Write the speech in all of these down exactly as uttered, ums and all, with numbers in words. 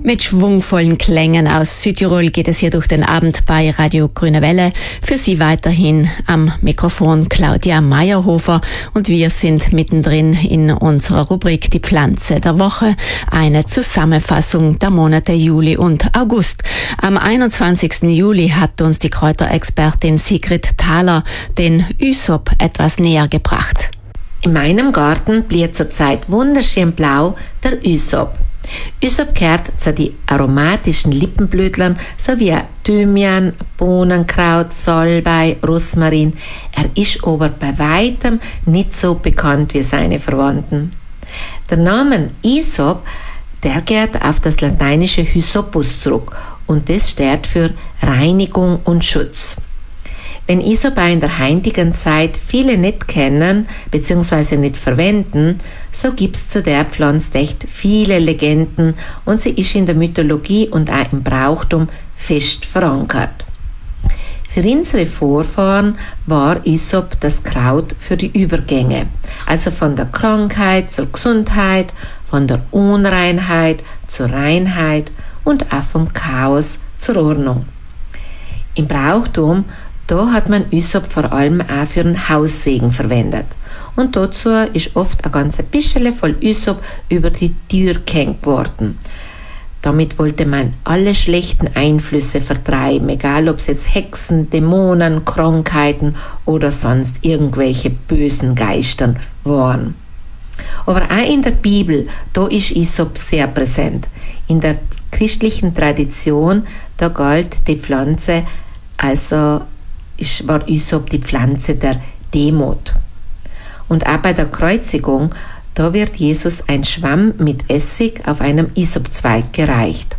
Mit schwungvollen Klängen aus Südtirol geht es hier durch den Abend bei Radio Grüne Welle. Für Sie weiterhin am Mikrofon Claudia Meyerhofer und wir sind mittendrin in unserer Rubrik Die Pflanze der Woche. Eine Zusammenfassung der Monate Juli und August. Am einundzwanzigsten Juli hat uns die Kräuterexpertin Sigrid Thaler den Ysop etwas näher gebracht. In meinem Garten blüht zurzeit wunderschön blau der Ysop. Ysop gehört zu den aromatischen Lippenblütlern sowie Thymian, Bohnenkraut, Salbei, Rosmarin. Er ist aber bei weitem nicht so bekannt wie seine Verwandten. Der Name Ysop, der geht auf das lateinische Hysoppus zurück und das steht für Reinigung und Schutz. Wenn Ysop in der heutigen Zeit viele nicht kennen bzw. nicht verwenden, so gibt es zu der Pflanze echt viele Legenden und sie ist in der Mythologie und auch im Brauchtum fest verankert. Für unsere Vorfahren war Ysop das Kraut für die Übergänge, also von der Krankheit zur Gesundheit, von der Unreinheit zur Reinheit und auch vom Chaos zur Ordnung. Im Brauchtum Da hat man Ysop vor allem auch für den Haussegen verwendet. Und dazu ist oft ein ganzes Bischele voll Ysop über die Tür gehängt worden. Damit wollte man alle schlechten Einflüsse vertreiben, egal ob es jetzt Hexen, Dämonen, Krankheiten oder sonst irgendwelche bösen Geistern waren. Aber auch in der Bibel, da ist Ysop sehr präsent. In der christlichen Tradition, da galt die Pflanze also war Ysop die Pflanze der Demut. Und auch bei der Kreuzigung, da wird Jesus ein Schwamm mit Essig auf einem Ysopzweig gereicht.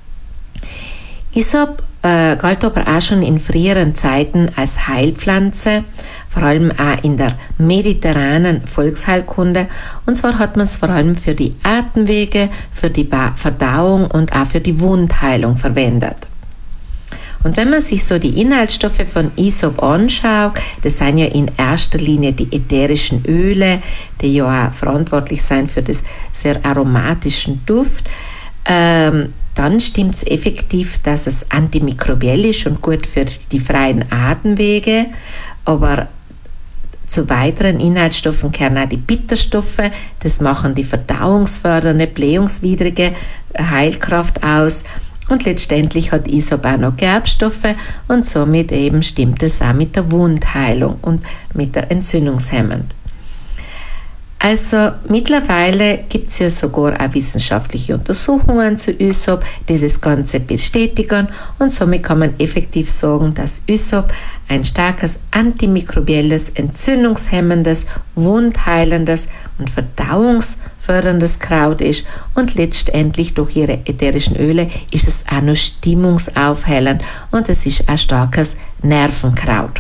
Ysop äh, galt aber auch schon in früheren Zeiten als Heilpflanze, vor allem auch in der mediterranen Volksheilkunde. Und zwar hat man es vor allem für die Atemwege, für die Verdauung und auch für die Wundheilung verwendet. Und wenn man sich so die Inhaltsstoffe von Ysop anschaut, das sind ja in erster Linie die ätherischen Öle, die ja auch verantwortlich sind für das sehr aromatischen Duft, ähm, dann stimmt es effektiv, dass es antimikrobiell ist und gut für die freien Atemwege, aber zu weiteren Inhaltsstoffen gehören auch die Bitterstoffe, das machen die verdauungsfördernde, blähungswidrige Heilkraft aus. Und letztendlich hat Ysop auch noch Gerbstoffe und somit eben stimmt es auch mit der Wundheilung und mit der Entzündungshemmung. Also mittlerweile gibt es ja sogar auch wissenschaftliche Untersuchungen zu Ysop, die das Ganze bestätigen und somit kann man effektiv sagen, dass Ysop ein starkes antimikrobielles, entzündungshemmendes, wundheilendes und verdauungsförderndes Kraut ist und letztendlich durch ihre ätherischen Öle ist es auch noch stimmungsaufhellend und es ist ein starkes Nervenkraut.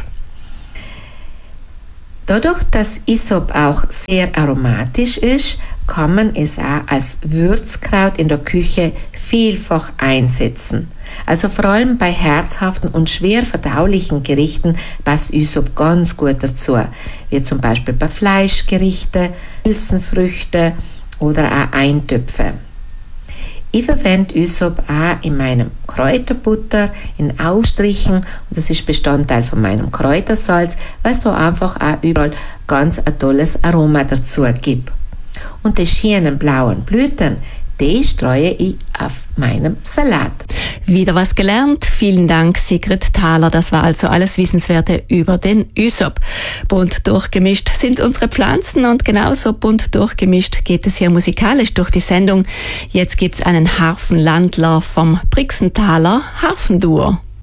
Dadurch, dass Ysop auch sehr aromatisch ist, kann man es auch als Würzkraut in der Küche vielfach einsetzen. Also vor allem bei herzhaften und schwer verdaulichen Gerichten passt Ysop ganz gut dazu, wie zum Beispiel bei Fleischgerichte, Hülsenfrüchte oder auch Eintöpfe. Ich verwende Ysop auch in meinem Kräuterbutter, in Aufstrichen und das ist Bestandteil von meinem Kräutersalz, weil es da einfach auch überall ganz ein tolles Aroma dazu gibt. Und die schönen blauen Blüten, die streue ich auf meinem Salat. Wieder was gelernt. Vielen Dank, Sigrid Thaler. Das war also alles Wissenswerte über den Ysop. Bunt durchgemischt sind unsere Pflanzen und genauso bunt durchgemischt geht es hier musikalisch durch die Sendung. Jetzt gibt's einen Harfenlandler vom Brixenthaler Harfenduo.